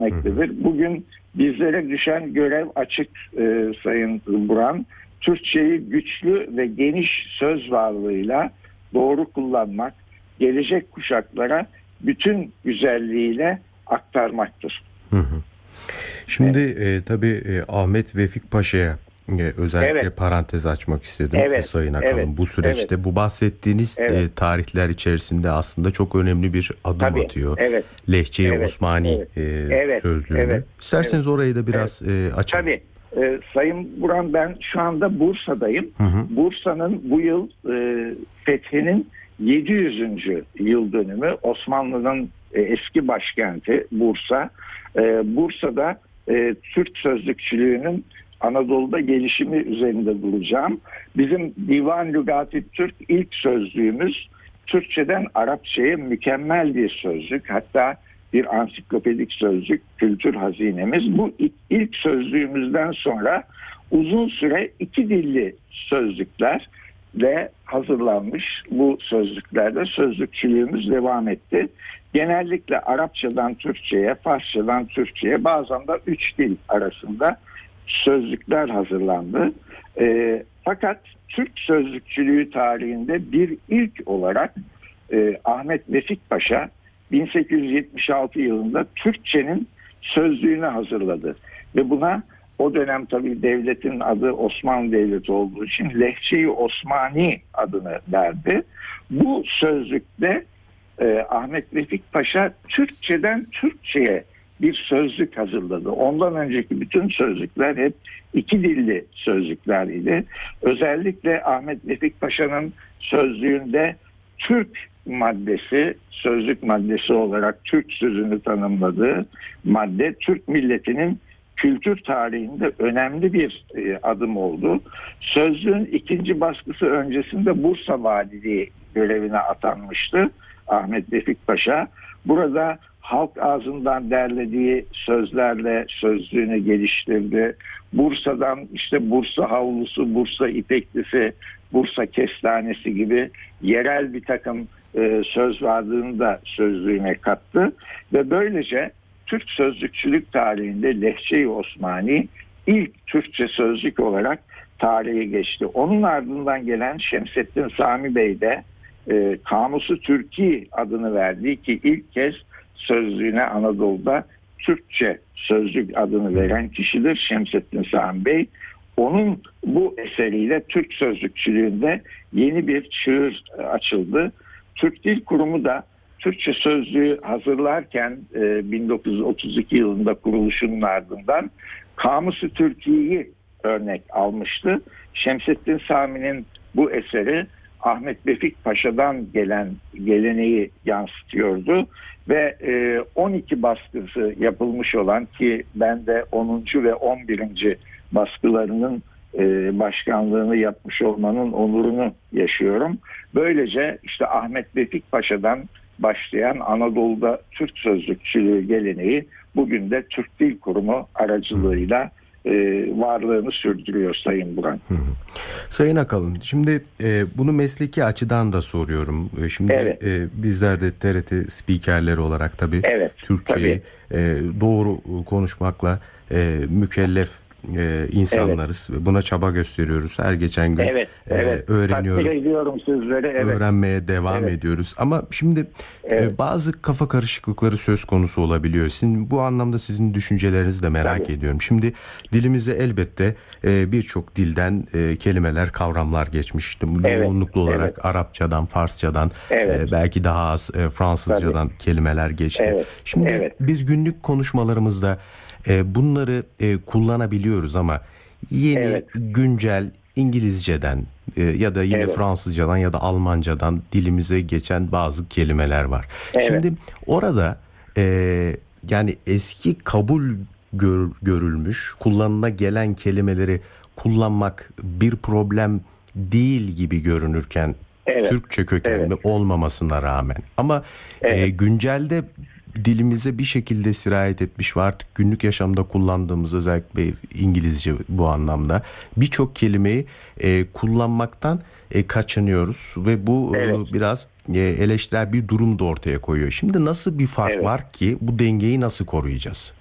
etmektedir. Bugün bizlere düşen görev açık Sayın Buran. Türkçeyi güçlü ve geniş söz varlığıyla doğru kullanmak, gelecek kuşaklara bütün güzelliğiyle aktarmaktır. Hı hı. Şimdi tabii Ahmet Vefik Paşa'ya özellikle parantez açmak istedim Sayın Akalın. Bu süreçte bu bahsettiğiniz tarihler içerisinde aslında çok önemli bir adım atıyor. Lehçe-i Osmani sözlüğünü. İsterseniz orayı da biraz açalım. Tabii. Sayın Buran, ben şu anda Bursa'dayım. Bursa'nın bu yıl fethinin 700. yıl dönümü. Osmanlı'nın eski başkenti Bursa. Bursa'da Türk sözlükçülüğünün Anadolu'da gelişimi üzerinde duracağım. Bizim Divan Lügati Türk ilk sözlüğümüz Türkçeden Arapçaya mükemmel bir sözlük. Hatta bir ansiklopedik sözlük, kültür hazinemiz. Bu ilk sözlüğümüzden sonra uzun süre iki dilli sözlüklerle hazırlanmış bu sözlüklerde sözlükçülüğümüz devam etti. Genellikle Arapçadan Türkçe'ye, Farsçadan Türkçe'ye, bazen de üç dil arasında sözlükler hazırlandı. Fakat Türk sözlükçülüğü tarihinde bir ilk olarak Ahmet Vefik Paşa 1876 yılında Türkçenin sözlüğünü hazırladı. Ve buna o dönem tabii devletin adı Osmanlı Devleti olduğu için Lehçe-i Osmani adını verdi. Bu sözlükte Ahmet Vefik Paşa Türkçeden Türkçe'ye bir sözlük hazırladı. Ondan önceki bütün sözlükler hep iki dilli sözlükler idi. Özellikle Ahmet Vefik Paşa'nın sözlüğünde Türk maddesi, sözlük maddesi olarak Türk sözünü tanımladığı madde Türk milletinin kültür tarihinde önemli bir adım oldu. Sözlüğün ikinci baskısı öncesinde Bursa Valiliği görevine atanmıştı Ahmet Vefik Paşa. Burada halk ağzından derlediği sözlerle sözlüğünü geliştirdi. Bursa'dan işte Bursa havlusu, Bursa ipeklisi, Bursa kestanesi gibi yerel bir takım söz varlığını da sözlüğüne kattı. Ve böylece Türk sözlükçülük tarihinde Lehçe-i Osmani ilk Türkçe sözlük olarak tarihe geçti. Onun ardından gelen Şemsettin Sami Bey de Kamusu Türki adını verdiği ki ilk kez sözlüğüne Anadolu'da Türkçe sözlük adını veren kişidir Şemsettin Sami Bey. Onun bu eseriyle Türk sözlükçülüğünde yeni bir çığır açıldı. Türk Dil Kurumu da Türkçe sözlüğü hazırlarken 1932 yılında kuruluşunun ardından Kamusu Türkiye'yi örnek almıştı. Şemsettin Sami'nin bu eseri Ahmet Vefik Paşa'dan gelen geleneği yansıtıyordu ve 12 baskısı yapılmış olan ki ben de 10. ve 11. baskılarının başkanlığını yapmış olmanın onurunu yaşıyorum. Böylece işte Ahmet Vefik Paşa'dan başlayan Anadolu'da Türk sözlükçülüğü geleneği bugün de Türk Dil Kurumu aracılığıyla varlığını sürdürüyor Sayın Buran. Sayın Akalın, şimdi bunu mesleki açıdan da soruyorum. Şimdi bizler de TRT spikerleri olarak tabii Türkçeyi doğru konuşmakla mükellef insanlarız. Buna çaba gösteriyoruz. Her geçen gün öğreniyoruz. Takdir ediyorum sizleri. Öğrenmeye devam ediyoruz. Ama şimdi bazı kafa karışıklıkları söz konusu olabiliyor. Bu anlamda sizin düşüncelerinizi de merak ediyorum. Şimdi dilimize elbette birçok dilden kelimeler, kavramlar geçmişti. Yoğunluklu olarak Arapçadan, Farsçadan, belki daha az Fransızcadan kelimeler geçti. Şimdi biz günlük konuşmalarımızda bunları kullanabiliyoruz ama yeni güncel İngilizceden ya da yine Fransızcadan ya da Almancadan dilimize geçen bazı kelimeler var. Şimdi orada yani eski kabul görülmüş kullanıma gelen kelimeleri kullanmak bir problem değil gibi görünürken Türkçe kökenli olmamasına rağmen ama güncelde dilimize bir şekilde sirayet etmiş ve artık günlük yaşamda kullandığımız özellikle İngilizce bu anlamda birçok kelimeyi kullanmaktan kaçınıyoruz ve bu biraz eleştirel bir durum da ortaya koyuyor. Şimdi nasıl bir fark var ki bu dengeyi nasıl koruyacağız?